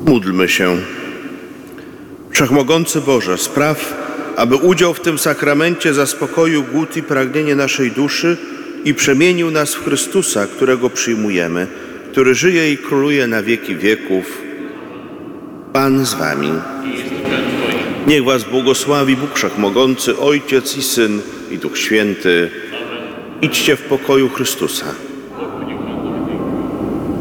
Módlmy się. Wszechmogący Boże, spraw, aby udział w tym sakramencie zaspokoił głód i pragnienie naszej duszy i przemienił nas w Chrystusa, którego przyjmujemy, który żyje i króluje na wieki wieków. Pan z wami. Niech was błogosławi Bóg Wszechmogący, Ojciec i Syn, i Duch Święty. Idźcie w pokoju Chrystusa.